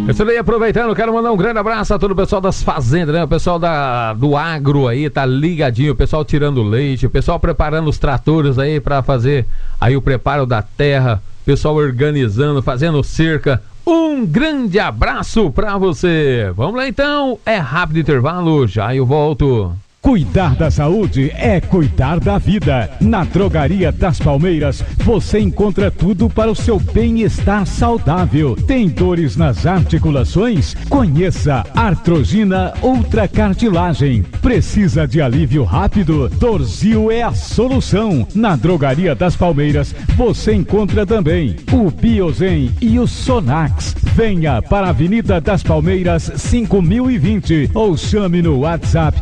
Isso aí, aproveitando, quero mandar um grande abraço a todo o pessoal das fazendas, né? O pessoal do agro aí, tá ligadinho, o pessoal tirando leite, o pessoal preparando os tratores aí pra fazer aí o preparo da terra, o pessoal organizando, fazendo cerca. Um grande abraço pra você. Vamos lá então, é rápido intervalo, já eu volto. Cuidar da saúde é cuidar da vida. Na Drogaria das Palmeiras, você encontra tudo para o seu bem-estar saudável. Tem dores nas articulações? Conheça Artrogina Ultracartilagem. Precisa de alívio rápido? Dorsil é a solução. Na Drogaria das Palmeiras, você encontra também o Biozen e o Sonax. Venha para a Avenida das Palmeiras 5020 ou chame no WhatsApp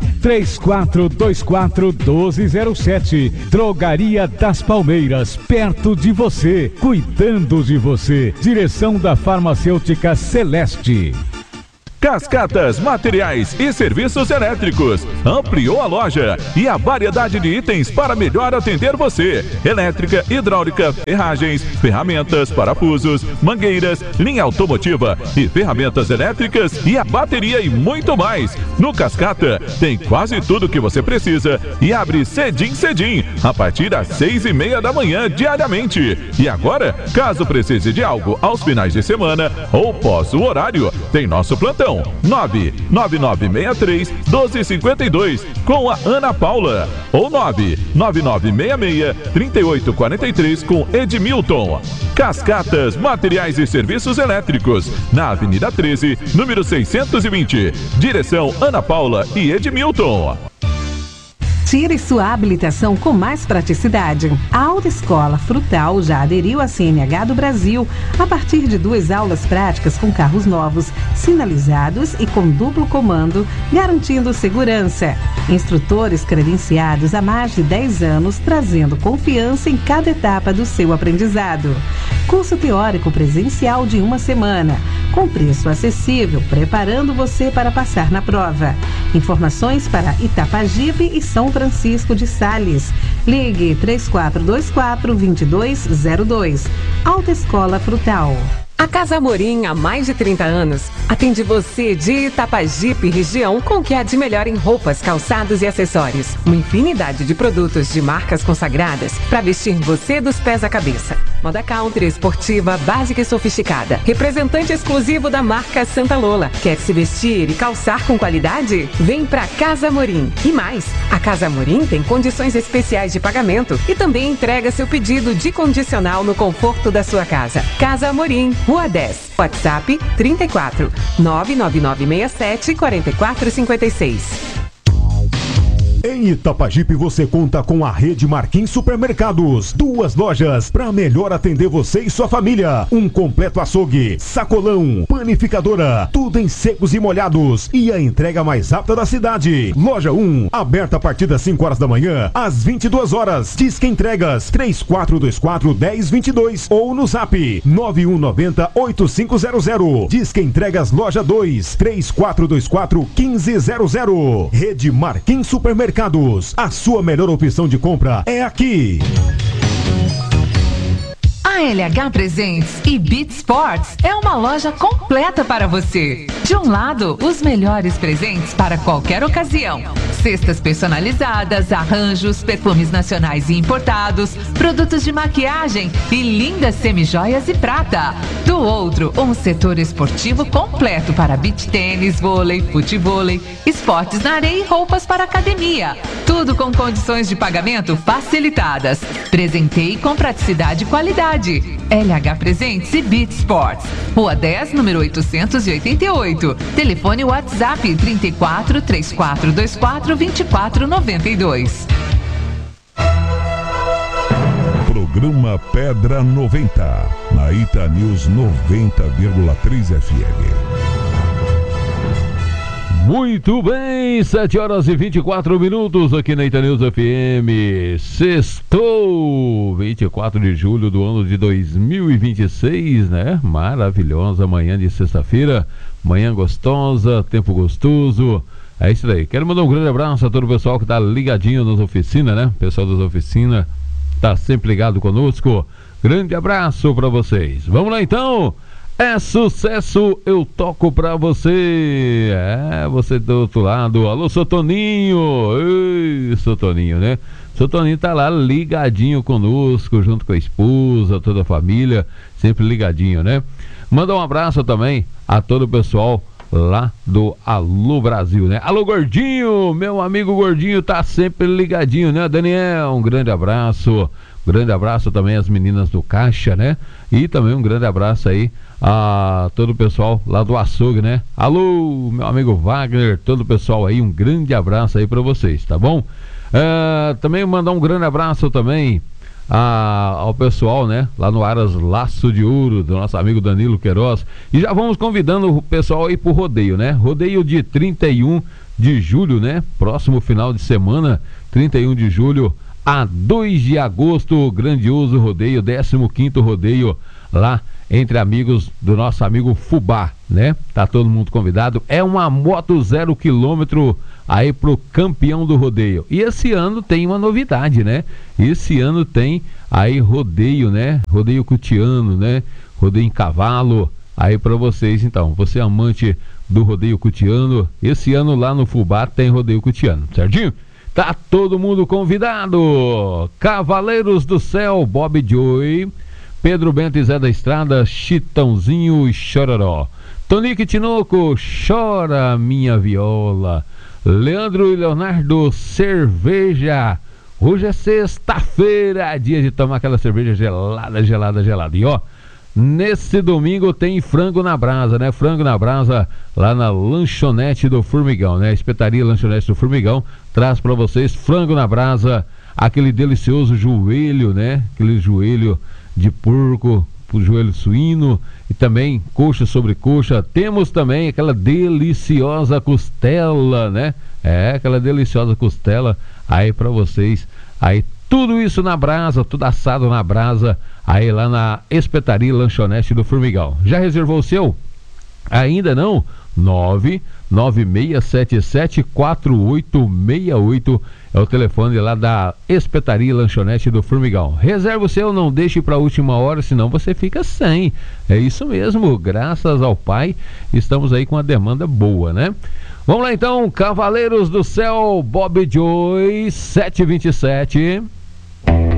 3424-1207. Drogaria das Palmeiras, perto de você, cuidando de você. Direção da Farmacêutica Celeste. Cascatas, materiais e serviços elétricos. Ampliou a loja e a variedade de itens para melhor atender você. Elétrica, hidráulica, ferragens, ferramentas, parafusos, mangueiras, linha automotiva e ferramentas elétricas e a bateria e muito mais. No Cascata tem quase tudo que você precisa e abre cedim a partir das 6:30 da manhã diariamente. E agora, caso precise de algo aos finais de semana ou pós o horário, tem nosso plantão 99963-1252 com a Ana Paula ou 99966-3843 com Edmilton. Cascatas, materiais e serviços elétricos, na Avenida 13, número 620. Direção Ana Paula e Edmilton. Tire sua habilitação com mais praticidade. A Autoescola Frutal já aderiu à CNH do Brasil a partir de 2 aulas práticas com carros novos, sinalizados e com duplo comando, garantindo segurança. Instrutores credenciados há mais de 10 anos, trazendo confiança em cada etapa do seu aprendizado. Curso teórico presencial de 1 semana, com preço acessível, preparando você para passar na prova. Informações para Itapajipe e São Francisco de Sales. Ligue 3424-2202. Autoescola Frutal. A Casa Amorim, há mais de 30 anos, atende você de Itapajipe região com o que há de melhor em roupas, calçados e acessórios. Uma infinidade de produtos de marcas consagradas para vestir você dos pés à cabeça. Moda country, esportiva, básica e sofisticada. Representante exclusivo da marca Santa Lola. Quer se vestir e calçar com qualidade? Vem pra Casa Amorim. E mais, a Casa Amorim tem condições especiais de pagamento e também entrega seu pedido de condicional no conforto da sua casa. Casa Amorim, Rua 10, WhatsApp 34 99967 4456. Em Itapajipe você conta com a rede Marquim Supermercados. 2 lojas para melhor atender você e sua família. Um completo açougue, sacolão, panificadora, tudo em secos e molhados. E a entrega mais rápida da cidade. Loja 1, aberta a partir das 5 horas da manhã às 22 horas. Disque entregas 3424-1022 ou no zap 9190-8500. Disque entregas loja 2, 3424-1500. Rede Marquim Supermercados. A sua melhor opção de compra é aqui. A LH Presentes e Beat Sports é uma loja completa para você. De um lado, os melhores presentes para qualquer ocasião. Cestas personalizadas, arranjos, perfumes nacionais e importados, produtos de maquiagem e lindas semijoias e prata. Do outro, um setor esportivo completo para beach tênis, vôlei, futevôlei, esportes na areia e roupas para academia. Tudo com condições de pagamento facilitadas. Presenteie com praticidade e qualidade. LH Presentes e Beat Sports. Rua 10, número 888. Telefone WhatsApp 34 3424 2492. Programa Pedra 90, na Ita News 90,3 FM. Muito bem, 7 horas e 24 minutos aqui na Ita News FM. Sextou, 24 de julho do ano de 2026, né? Maravilhosa manhã de sexta-feira, manhã gostosa, tempo gostoso. É isso daí. Quero mandar um grande abraço a todo o pessoal que tá ligadinho nas oficinas, né? O pessoal das oficinas tá sempre ligado conosco. Grande abraço para vocês. Vamos lá então. É sucesso, eu toco pra você. Você do outro lado. Alô, seu Toninho. Ei, seu Toninho, né? Seu Toninho tá lá ligadinho conosco, junto com a esposa, toda a família, sempre ligadinho, né? Manda um abraço também a todo o pessoal lá do Alô Brasil, né? Alô Gordinho, meu amigo Gordinho tá sempre ligadinho, né, Daniel? Um grande abraço. Grande abraço também às meninas do Caixa, né? E também um grande abraço aí a todo o pessoal lá do açougue, né? Alô, meu amigo Wagner, todo o pessoal aí, um grande abraço aí pra vocês, tá bom? Também mandar um grande abraço também ao pessoal, né? Lá no Aras Laço de Ouro, do nosso amigo Danilo Queiroz. E já vamos convidando o pessoal aí pro rodeio, né? Rodeio de 31 de julho, né? Próximo final de semana, 31 de julho a 2 de agosto, grandioso rodeio, 15º rodeio lá entre amigos do nosso amigo Fubá, né? Tá todo mundo convidado. É uma moto 0 km aí pro campeão do rodeio. E esse ano tem uma novidade, né? Esse ano tem aí rodeio, né? Rodeio cutiano, né? Rodeio em cavalo aí pra vocês, então. Você é amante do rodeio cutiano, esse ano lá no Fubá tem rodeio cutiano, certinho? Tá todo mundo convidado. Cavaleiros do Céu, Bob Joy, Pedro Bento e Zé da Estrada, Chitãozinho e Chororó. Tonique Tinoco, Chora Minha Viola. Leandro e Leonardo, Cerveja. Hoje é sexta-feira, dia de tomar aquela cerveja gelada. E ó, nesse domingo tem frango na brasa, né? Frango na brasa lá na Lanchonete do Formigão, né? Espetaria Lanchonete do Formigão traz pra vocês frango na brasa, aquele delicioso joelho, né? Aquele joelho de porco, joelho suíno e também coxa sobre coxa. Temos também aquela deliciosa costela, né? Aquela deliciosa costela aí pra vocês. Aí tudo isso na brasa, tudo assado na brasa, aí lá na Espetaria Lanchonete do Formigão. Já reservou o seu? Ainda não? 996774868 é o telefone lá da Espetaria Lanchonete do Formigão. Reserva o seu, não deixe para a última hora, senão você fica sem. É isso mesmo, graças ao Pai, estamos aí com uma demanda boa, né? Vamos lá então, Cavaleiros do Céu, Bob Joy, 727.